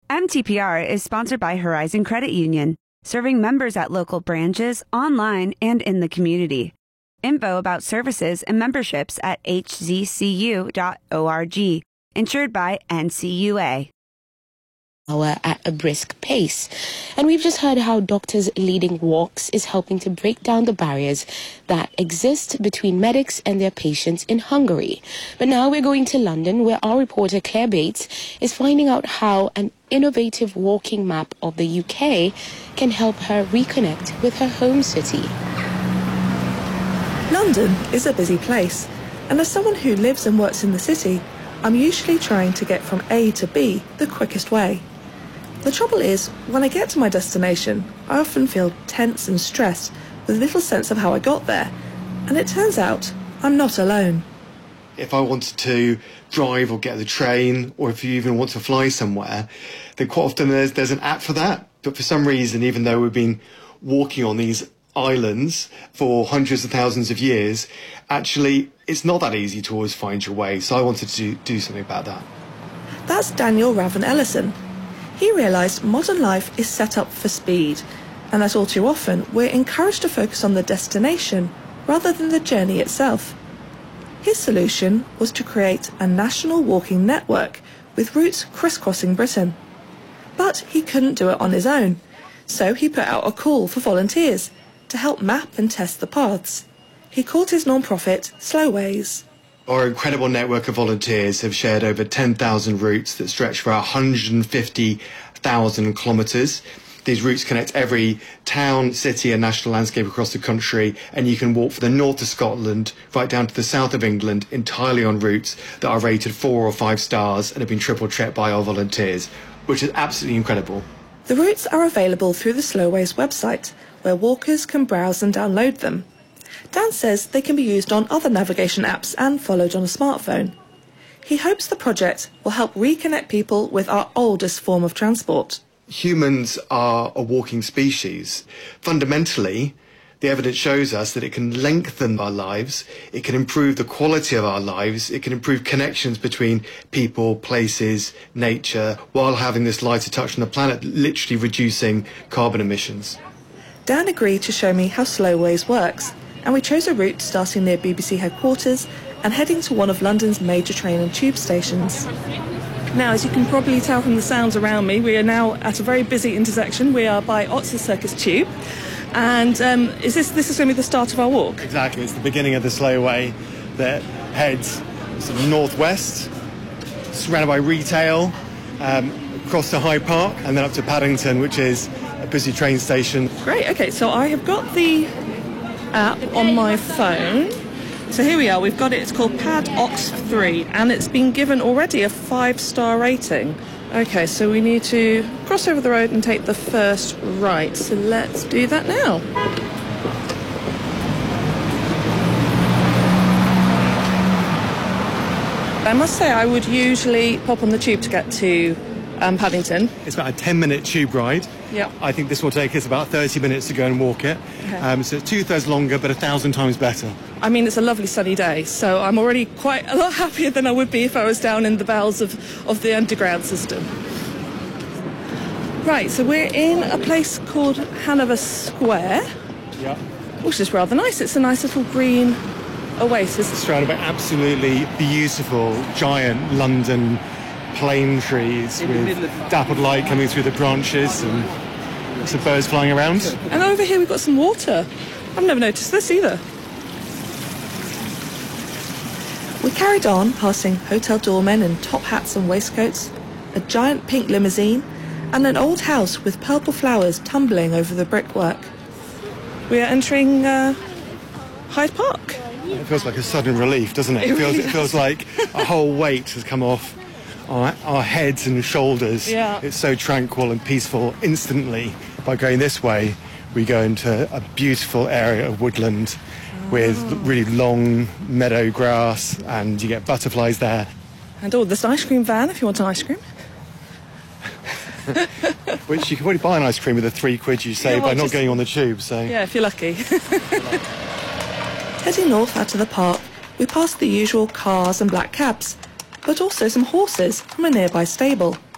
MTPR is sponsored by Horizon Credit Union, serving members at local branches, online, and in the community. Info about services and memberships at hzcu.org. Insured by NCUA. At a brisk pace. And we've just heard how Doctors Leading Walks is helping to break down the barriers that exist between medics and their patients in Hungary. But now we're going to London, where our reporter Claire Bates is finding out how an innovative walking map of the UK can help her reconnect with her home city. London is a busy place, and as someone who lives and works in the city, I'm usually trying to get from A to B the quickest way. The trouble is, when I get to my destination, I often feel tense and stressed with little sense of how I got there, and it turns out I'm not alone. If I wanted to drive or get the train, or if you even want to fly somewhere, then quite often there's an app for that. But for some reason, even though we've been walking on these islands for hundreds of thousands of years, actually it's not that easy to always find your way. So I wanted to do something about that. That's Daniel Raven-Ellison. He realised modern life is set up for speed, and that all too often we're encouraged to focus on the destination rather than the journey itself. His solution was to create a national walking network with routes crisscrossing Britain. But he couldn't do it on his own, so he put out a call for volunteers to help map and test the paths. He called his non-profit Slowways. Our incredible network of volunteers have shared over 10,000 routes that stretch for 150,000 kilometres. These routes connect every town, city and national landscape across the country, and you can walk from the north of Scotland right down to the south of England entirely on routes that are rated 4 or 5 stars and have been triple-checked by our volunteers, which is absolutely incredible. The routes are available through the Slowways website, where walkers can browse and download them. Dan says they can be used on other navigation apps and followed on a smartphone. He hopes the project will help reconnect people with our oldest form of transport. Humans are a walking species. Fundamentally, the evidence shows us that it can lengthen our lives, it can improve the quality of our lives, it can improve connections between people, places, nature, while having this lighter touch on the planet, literally reducing carbon emissions. Dan agreed to show me how Slowways works, and we chose a route starting near BBC headquarters and heading to one of London's major train and tube stations. Now, as you can probably tell from the sounds around me, we are now at a very busy intersection. We are by Oxford Circus Tube, and this is going to be the start of our walk? Exactly, it's the beginning of the Slowway that heads sort of northwest, surrounded by retail, across to Hyde Park, and then up to Paddington, which is a busy train station. Great, okay, so I have got the app on my phone. So here we are, we've got it, it's called PadOx 3, and it's been given already a 5-star rating. Okay, so we need to cross over the road and take the first right, so let's do that now. I must say I would usually pop on the tube to get to Paddington. It's about a 10-minute tube ride. Yep. I think this will take us about 30 minutes to go and walk it. Okay. So it's 2/3 longer, but 1,000 times better. I mean, it's a lovely sunny day, so I'm already quite a lot happier than I would be if I was down in the bowels of the underground system. Right, so we're in a place called Hanover Square, Yeah. which is rather nice. It's a nice little green oasis. Surrounded by absolutely beautiful, giant London plane trees with dappled light coming through the branches and some birds flying around. And over here we've got some water. I've never noticed this either. We carried on, passing hotel doormen in top hats and waistcoats, a giant pink limousine, and an old house with purple flowers tumbling over the brickwork. We are entering Hyde Park. It feels like a sudden relief, doesn't it? It feels like a whole weight has come off our heads and shoulders. Yeah. It's so tranquil and peaceful instantly. By going this way, we go into a beautiful area of woodland with really long meadow grass, and you get butterflies there. And there's an ice cream van if you want an ice cream. Which you can probably buy an ice cream with the £3 you save by not going on the tube, so... Yeah, if you're lucky. Heading north out of the park, we passed the usual cars and black cabs, but also some horses from a nearby stable.